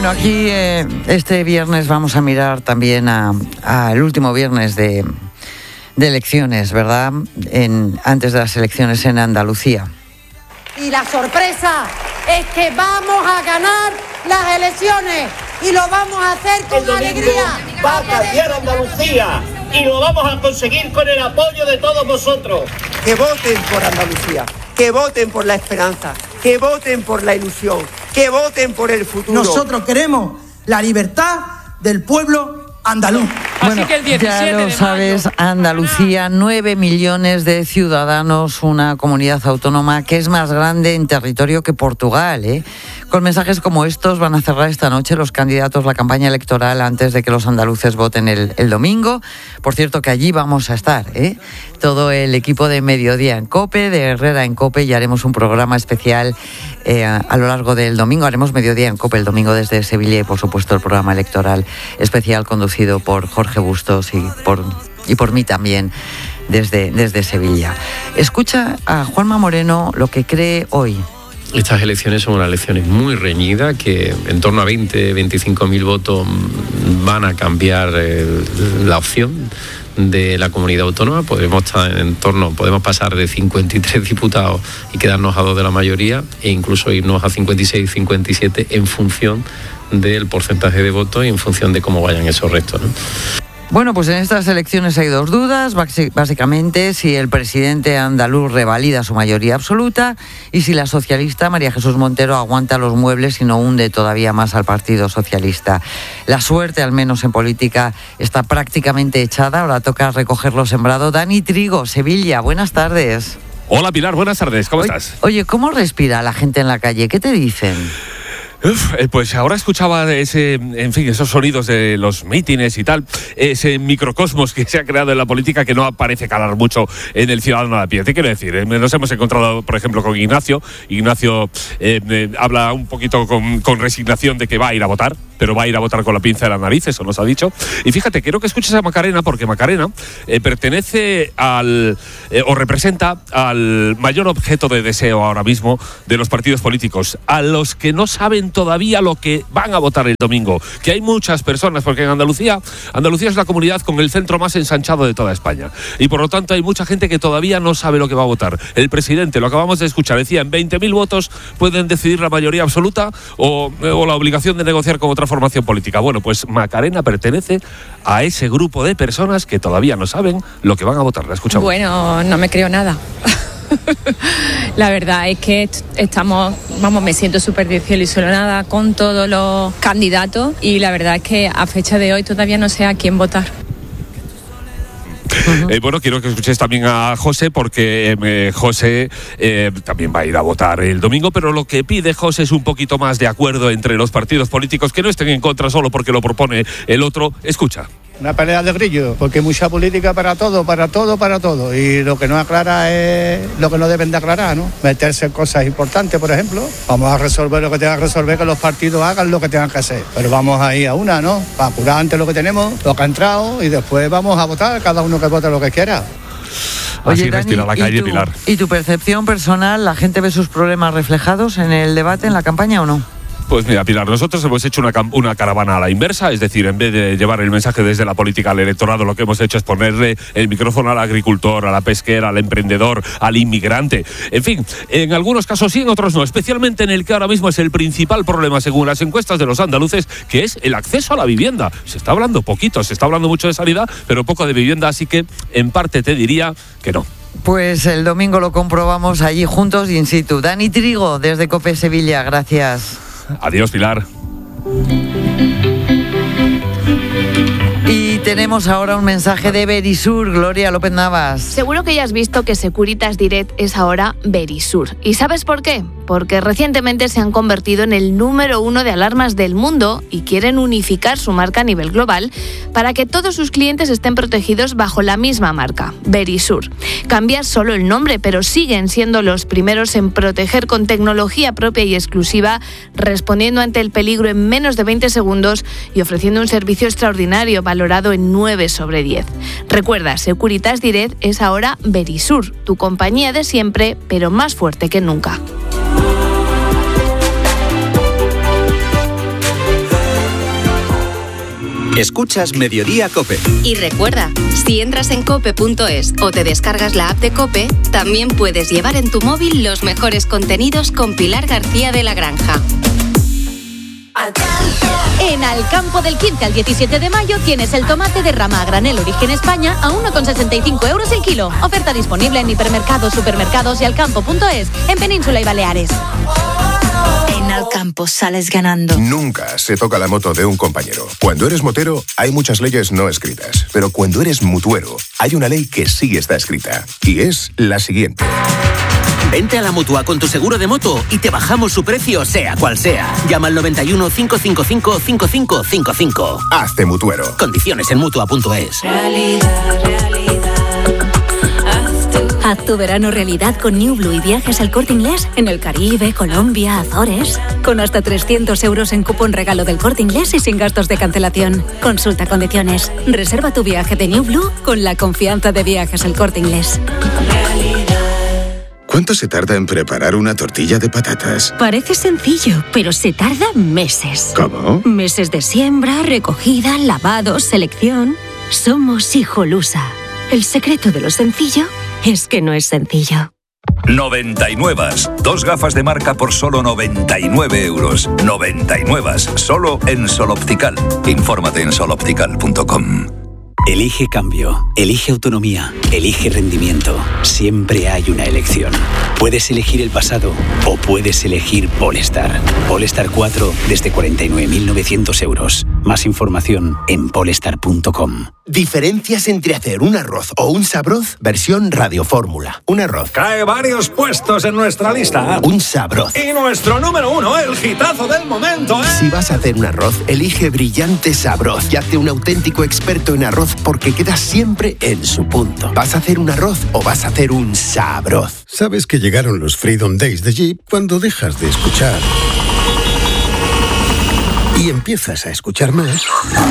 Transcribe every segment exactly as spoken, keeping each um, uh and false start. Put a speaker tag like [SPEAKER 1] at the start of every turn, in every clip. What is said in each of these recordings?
[SPEAKER 1] Bueno, aquí eh, este viernes vamos a mirar también al último viernes de, de elecciones, ¿verdad? En, antes de las elecciones en Andalucía.
[SPEAKER 2] Y la sorpresa es que vamos a ganar las elecciones y lo vamos a hacer con alegría.
[SPEAKER 3] Va a cambiar Andalucía y lo vamos a conseguir con el apoyo de todos vosotros.
[SPEAKER 4] Que voten por Andalucía, que voten por la esperanza, que voten por la ilusión, que voten por el futuro.
[SPEAKER 5] Nosotros queremos la libertad del pueblo andaluz.
[SPEAKER 1] Bueno, ya lo sabes, Andalucía, nueve millones de ciudadanos, una comunidad autónoma que es más grande en territorio que Portugal, ¿eh? Con mensajes como estos van a cerrar esta noche los candidatos la campaña electoral antes de que los andaluces voten el, el domingo. Por cierto, que allí vamos a estar, ¿eh? Todo el equipo de Mediodía en COPE, de Herrera en COPE, y haremos un programa especial eh, a lo largo del domingo. Haremos Mediodía en COPE el domingo desde Sevilla y, por supuesto, el programa electoral especial conducido por Jorge Bustos y por, y por mí también desde, desde Sevilla. Escucha a Juanma Moreno lo que cree hoy.
[SPEAKER 6] Estas elecciones son unas elecciones muy reñidas, que en torno a veinte, veinticinco mil votos van a cambiar eh, la opción de la comunidad autónoma. Podemos estar en torno, podemos pasar de cincuenta y tres diputados y quedarnos a dos de la mayoría, e incluso irnos a cincuenta y seis, cincuenta y siete en función del porcentaje de votos y en función de cómo vayan esos restos, ¿no?
[SPEAKER 1] Bueno, pues en estas elecciones hay dos dudas, básicamente si el presidente andaluz revalida su mayoría absoluta y si la socialista María Jesús Montero aguanta los muebles y no hunde todavía más al Partido Socialista. La suerte, al menos en política, está prácticamente echada, ahora toca recoger lo sembrado. Dani Trigo, Sevilla, buenas tardes.
[SPEAKER 7] Hola Pilar, buenas tardes, ¿cómo
[SPEAKER 1] oye,
[SPEAKER 7] estás?
[SPEAKER 1] Oye, ¿cómo respira la gente en la calle? ¿Qué te dicen?
[SPEAKER 7] Uf, pues ahora escuchaba ese, en fin, esos sonidos de los mítines y tal, ese microcosmos que se ha creado en la política que no parece calar mucho en el ciudadano de a pie. ¿Qué quiero decir? Nos hemos encontrado, por ejemplo, con Ignacio. Ignacio eh, eh, habla un poquito con, con resignación de que va a ir a votar, pero va a ir a votar con la pinza de la nariz, eso nos ha dicho. Y fíjate, quiero que escuches a Macarena, porque Macarena eh, pertenece al, eh, o representa al mayor objeto de deseo ahora mismo de los partidos políticos, a los que no saben todavía lo que van a votar el domingo, que hay muchas personas, porque en Andalucía, Andalucía es la comunidad con el centro más ensanchado de toda España, y por lo tanto hay mucha gente que todavía no sabe lo que va a votar. El presidente, lo acabamos de escuchar, decía, en veinte mil votos pueden decidir la mayoría absoluta o, o la obligación de negociar con otra formación política. Bueno, pues Macarena pertenece a ese grupo de personas que todavía no saben lo que van a votar. La escuchamos.
[SPEAKER 8] Bueno, no me creo nada. La verdad es que estamos, vamos, me siento súper desilusionada con todos los candidatos y la verdad es que a fecha de hoy todavía no sé a quién votar.
[SPEAKER 7] Uh-huh. Eh, bueno, quiero que escuches también a José, porque eh, José eh, también va a ir a votar el domingo, pero lo que pide José es un poquito más de acuerdo entre los partidos políticos, que no estén en contra solo porque lo propone el otro. Escucha.
[SPEAKER 9] Una pelea de grillos, porque hay mucha política para todo, para todo, para todo. Y lo que no aclara es lo que no deben de aclarar, ¿no? Meterse en cosas importantes, por ejemplo. Vamos a resolver lo que tengan que resolver, que los partidos hagan lo que tengan que hacer. Pero vamos a ir a una, ¿no? Para curar antes lo que tenemos, lo que ha entrado, y después vamos a votar, cada uno que vote lo que quiera.
[SPEAKER 7] Así
[SPEAKER 1] Oye,
[SPEAKER 7] respira
[SPEAKER 1] Dani,
[SPEAKER 7] la calle,
[SPEAKER 1] ¿y tu,
[SPEAKER 7] Pilar.
[SPEAKER 1] ¿Y tu percepción personal? ¿La gente ve sus problemas reflejados en el debate, en la campaña o no?
[SPEAKER 7] Pues mira, Pilar, nosotros hemos hecho una, una caravana a la inversa, es decir, en vez de llevar el mensaje desde la política al electorado, lo que hemos hecho es ponerle el micrófono al agricultor, a la pesquera, al emprendedor, al inmigrante. En fin, en algunos casos sí, en otros no, especialmente en el que ahora mismo es el principal problema, según las encuestas de los andaluces, que es el acceso a la vivienda. Se está hablando poquito, se está hablando mucho de sanidad, pero poco de vivienda, así que en parte te diría que no.
[SPEAKER 1] Pues el domingo lo comprobamos allí juntos in situ. Dani Trigo, desde COPE Sevilla, gracias.
[SPEAKER 7] Adiós, Pilar.
[SPEAKER 1] Y tenemos ahora un mensaje de Verisur, Gloria López Navas.
[SPEAKER 10] Seguro que ya has visto que Securitas Direct es ahora Verisur. ¿Y sabes por qué? Porque recientemente se han convertido en el número uno de alarmas del mundo y quieren unificar su marca a nivel global para que todos sus clientes estén protegidos bajo la misma marca, Verisur. Cambia solo el nombre, pero siguen siendo los primeros en proteger con tecnología propia y exclusiva, respondiendo ante el peligro en menos de veinte segundos y ofreciendo un servicio extraordinario valorado en nueve sobre diez. Recuerda, Securitas Direct es ahora Verisur, tu compañía de siempre, pero más fuerte que nunca.
[SPEAKER 11] Escuchas Mediodía COPE.
[SPEAKER 12] Y recuerda, si entras en cope punto es o te descargas la app de COPE, también puedes llevar en tu móvil los mejores contenidos con Pilar García de la Granja.
[SPEAKER 13] En Alcampo del quince al diecisiete de mayo tienes el tomate de rama a granel Origen España a uno con sesenta y cinco euros el kilo. Oferta disponible en hipermercados, supermercados y alcampo punto es en Península y Baleares.
[SPEAKER 14] En Alcampo sales ganando.
[SPEAKER 15] Nunca se toca la moto de un compañero. Cuando eres motero hay muchas leyes no escritas, pero cuando eres mutuero hay una ley que sí está escrita y es la siguiente.
[SPEAKER 16] Vente a la Mutua con tu seguro de moto y te bajamos su precio sea cual sea. Llama al noventa y uno, cinco cinco cinco, cinco cinco cinco cinco.
[SPEAKER 15] Hazte mutuero.
[SPEAKER 16] Condiciones en mutua punto es.
[SPEAKER 14] Realidad, realidad. Haz tu verano realidad con New Blue y viajes al Corte Inglés en el Caribe, Colombia, Azores. Con hasta trescientos euros en cupón regalo del Corte Inglés y sin gastos de cancelación. Consulta condiciones. Reserva tu viaje de New Blue con la confianza de viajes al Corte Inglés.
[SPEAKER 17] ¿Cuánto se tarda en preparar una tortilla de patatas?
[SPEAKER 18] Parece sencillo, pero se tarda meses.
[SPEAKER 17] ¿Cómo?
[SPEAKER 18] Meses de siembra, recogida, lavado, selección. Somos Hijolusa. El secreto de lo sencillo es que no es sencillo.
[SPEAKER 19] noventa y nueve. Dos gafas de marca por solo noventa y nueve euros. noventa y nueve. Solo en Sol Optical. Infórmate en sol optical punto com.
[SPEAKER 20] Elige cambio, elige autonomía, elige rendimiento. Siempre hay una elección. Puedes elegir el pasado o puedes elegir Polestar. Polestar cuatro desde cuarenta y nueve mil novecientos euros. Más información en polestar punto com.
[SPEAKER 21] Diferencias entre hacer un arroz o un sabroz versión radiofórmula. Un arroz.
[SPEAKER 22] Cae varios puestos en nuestra lista.
[SPEAKER 21] Un sabroz.
[SPEAKER 22] Y nuestro número uno, el hitazo del momento, ¿eh?
[SPEAKER 21] Si vas a hacer un arroz, elige Brillante Sabroz y hazte un auténtico experto en arroz porque queda siempre en su punto. ¿Vas a hacer un arroz o vas a hacer un sabroz?
[SPEAKER 17] Sabes que llegaron los Freedom Days de Jeep cuando dejas de escuchar y empiezas a escuchar más.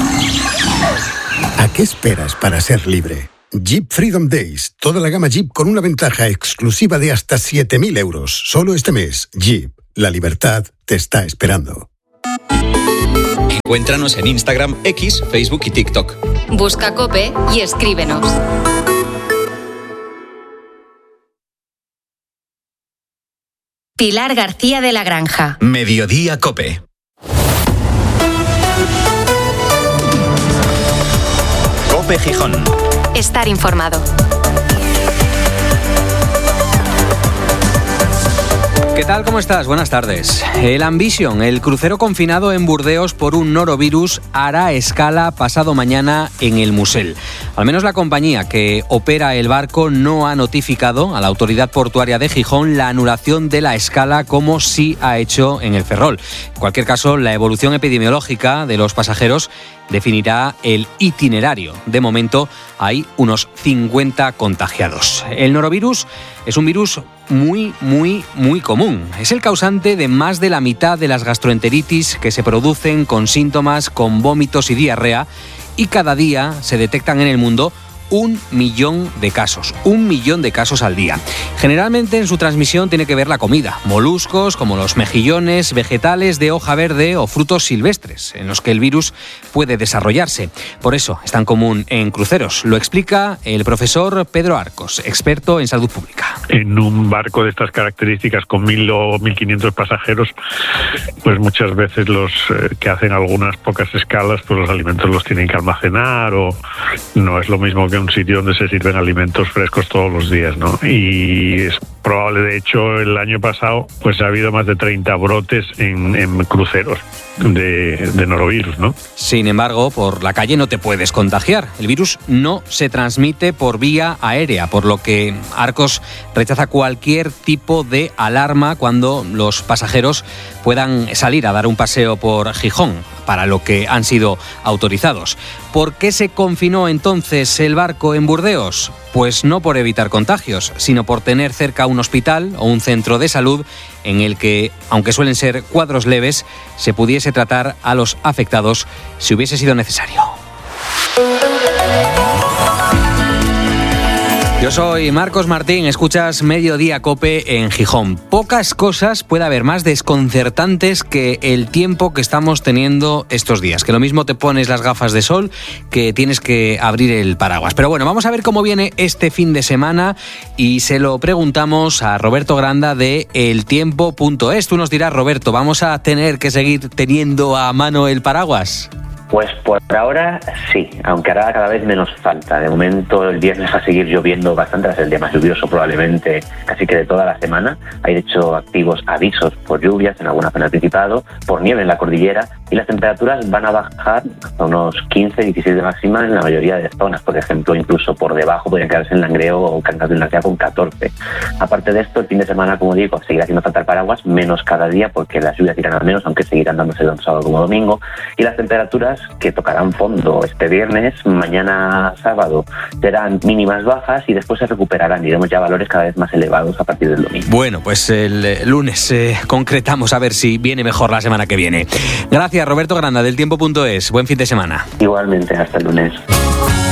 [SPEAKER 17] ¿A qué esperas para ser libre? Jeep Freedom Days. Toda la gama Jeep con una ventaja exclusiva de hasta siete mil euros. Solo este mes. Jeep. La libertad te está esperando.
[SPEAKER 23] Encuéntranos en Instagram, X, Facebook y TikTok.
[SPEAKER 12] Busca COPE y escríbenos. Pilar García de la Granja.
[SPEAKER 11] Mediodía COPE. COPE Gijón.
[SPEAKER 12] Estar informado.
[SPEAKER 24] ¿Qué tal? ¿Cómo estás? Buenas tardes. El Ambition, el crucero confinado en Burdeos por un norovirus, hará escala pasado mañana en el Musel. Al menos la compañía que opera el barco no ha notificado a la autoridad portuaria de Gijón la anulación de la escala como sí ha hecho en el Ferrol. En cualquier caso, la evolución epidemiológica de los pasajeros definirá el itinerario. De momento hay unos cincuenta contagiados. El norovirus es un virus muy, muy, muy común. Es el causante de más de la mitad de las gastroenteritis que se producen con síntomas con vómitos y diarrea, y cada día se detectan en el mundo un millón de casos, un millón de casos al día. Generalmente en su transmisión tiene que ver la comida, moluscos como los mejillones, vegetales de hoja verde o frutos silvestres, en los que el virus puede desarrollarse. Por eso es tan común en cruceros. Lo explica el profesor Pedro Arcos, experto en salud pública.
[SPEAKER 25] En un barco de estas características con mil o mil quinientos pasajeros, pues muchas veces los eh, que hacen algunas pocas escalas, pues los alimentos los tienen que almacenar, o no es lo mismo que un sitio donde se sirven alimentos frescos todos los días, ¿no? Y es probable, de hecho, el año pasado pues ha habido más de treinta brotes en, en cruceros de, de norovirus, ¿no?
[SPEAKER 24] Sin embargo, por la calle no te puedes contagiar. El virus no se transmite por vía aérea, por lo que Arcos rechaza cualquier tipo de alarma cuando los pasajeros puedan salir a dar un paseo por Gijón, para lo que han sido autorizados. ¿Por qué se confinó entonces el barco en Burdeos? Pues no por evitar contagios, sino por tener cerca un hospital o un centro de salud en el que, aunque suelen ser cuadros leves, se pudiese tratar a los afectados si hubiese sido necesario. Yo soy Marcos Martín, escuchas Mediodía COPE en Gijón. Pocas cosas puede haber más desconcertantes que el tiempo que estamos teniendo estos días. Que lo mismo te pones las gafas de sol que tienes que abrir el paraguas. Pero bueno, vamos a ver cómo viene este fin de semana y se lo preguntamos a Roberto Granda de el tiempo punto es. Tú nos dirás, Roberto, ¿vamos a tener que seguir teniendo a mano el paraguas?
[SPEAKER 2] Pues por ahora sí, aunque hará cada vez menos falta. De momento el viernes va a seguir lloviendo bastante, va a ser el día más lluvioso probablemente casi que de toda la semana. Hay de hecho activos avisos por lluvias en alguna zona del Principado, por nieve en la cordillera, y las temperaturas van a bajar hasta unos quince, dieciséis de máxima en la mayoría de zonas. Por ejemplo, incluso por debajo podrían quedarse en Langreo o Cangas de Narcea con catorce. Aparte de esto, el fin de semana, como digo, seguirá haciendo falta el paraguas, menos cada día porque las lluvias irán al menos, aunque seguirán dándose tanto sábado como domingo, y las temperaturas que tocarán fondo este viernes, mañana sábado serán mínimas bajas y después se recuperarán, diremos ya valores cada vez más elevados a partir del domingo.
[SPEAKER 24] Bueno, pues el lunes eh, concretamos a ver si viene mejor la semana que viene. Gracias, Roberto Granda del tiempo punto es. Buen fin de semana.
[SPEAKER 2] Igualmente, hasta el lunes.